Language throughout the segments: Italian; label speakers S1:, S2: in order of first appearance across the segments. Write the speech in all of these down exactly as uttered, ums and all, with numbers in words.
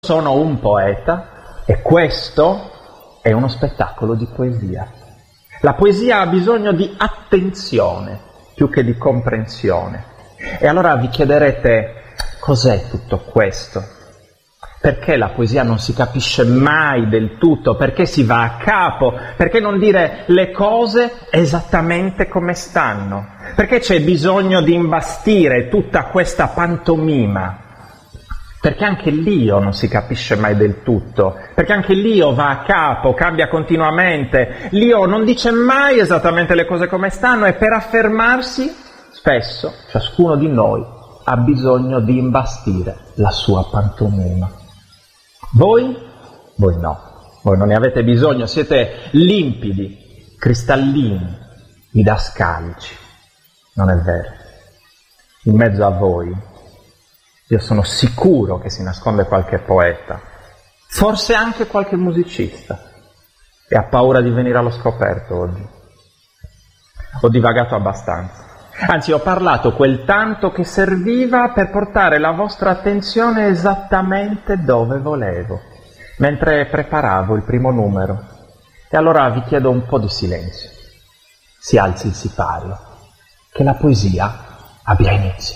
S1: Sono un poeta e questo è uno spettacolo di poesia. La poesia ha bisogno di attenzione più che di comprensione. E allora vi chiederete, cos'è tutto questo? Perché la poesia non si capisce mai del tutto? Perché si va a capo? Perché non dire le cose esattamente come stanno? Perché c'è bisogno di imbastire tutta questa pantomima? Perché anche l'io non si capisce mai del tutto, perché anche l'io va a capo, cambia continuamente, l'io non dice mai esattamente le cose come stanno e per affermarsi, spesso, ciascuno di noi ha bisogno di imbastire la sua pantomima. Voi? Voi no, voi non ne avete bisogno, siete limpidi, cristallini, didascalici. Non è vero. In mezzo a voi io sono sicuro che si nasconde qualche poeta, forse anche qualche musicista, e ha paura di venire allo scoperto oggi. Ho divagato abbastanza. Anzi, ho parlato quel tanto che serviva per portare la vostra attenzione esattamente dove volevo, mentre preparavo il primo numero. E allora vi chiedo un po' di silenzio. Si alzi il sipario, che la poesia abbia inizio.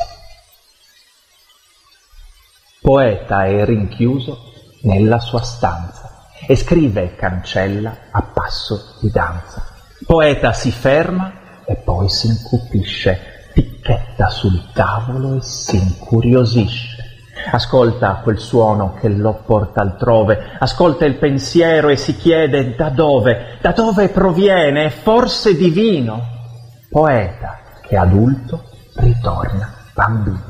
S1: Poeta è rinchiuso nella sua stanza e scrive e cancella a passo di danza. Poeta si ferma e poi si incupisce, picchetta sul tavolo e si incuriosisce. Ascolta quel suono che lo porta altrove, ascolta il pensiero e si chiede da dove, da dove proviene, forse divino. Poeta che adulto ritorna bambino.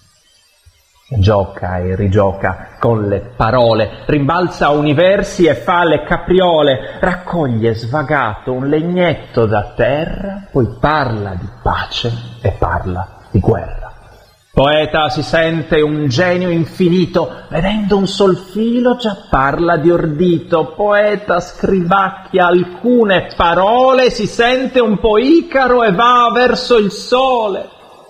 S1: Gioca e rigioca con le parole, rimbalza universi e fa le capriole, raccoglie svagato un legnetto da terra, poi parla di pace e parla di guerra. Poeta si sente un genio infinito, vedendo un sol filo già parla di ordito. Poeta scrivacchia alcune parole, si sente un po' Icaro e va verso il sole.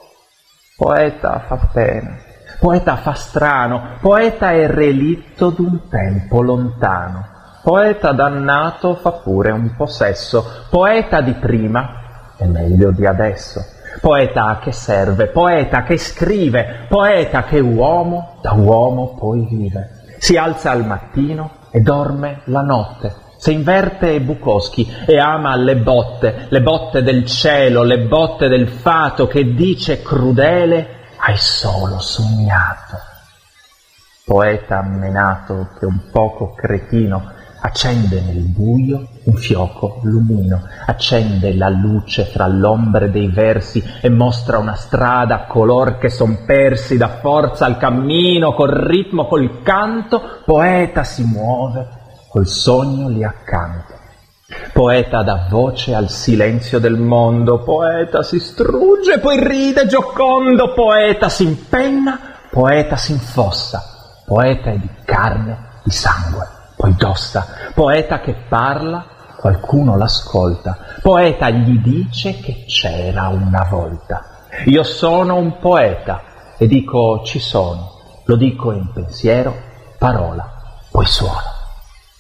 S1: Poeta fa pena. Poeta fa strano, poeta è relitto d'un tempo lontano. Poeta dannato fa pure un po' sesso, poeta di prima è meglio di adesso. Poeta a che serve, poeta che scrive, poeta che uomo da uomo poi vive. Si alza al mattino e dorme la notte. Se inverte Bukowski e ama le botte, le botte del cielo, le botte del fato che dice crudele: hai solo sognato. Poeta menato che un poco cretino accende nel buio un fioco lumino, accende la luce fra l'ombre dei versi e mostra una strada color che son persi, dà forza al cammino, col ritmo, col canto. Poeta si muove, col sogno lì accanto. Poeta dà voce al silenzio del mondo, poeta si strugge, poi ride giocondo, poeta si impenna, poeta si infossa, poeta è di carne, di sangue, poi d'ossa, poeta che parla, qualcuno l'ascolta, poeta gli dice che c'era una volta. Io sono un poeta e dico ci sono, lo dico in pensiero, parola, poi suono.